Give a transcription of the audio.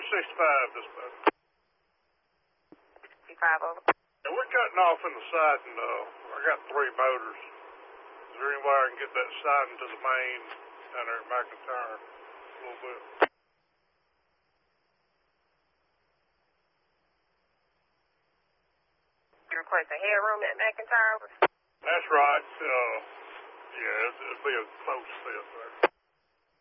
65, dispatch. 65 over. Yeah, we're cutting off in the siding. I got 3 motors. Is there any way I can get that siding to the main down there at McIntyre a little bit? You request a headroom at McIntyre? That's right. Yeah, it'll be a close fit there.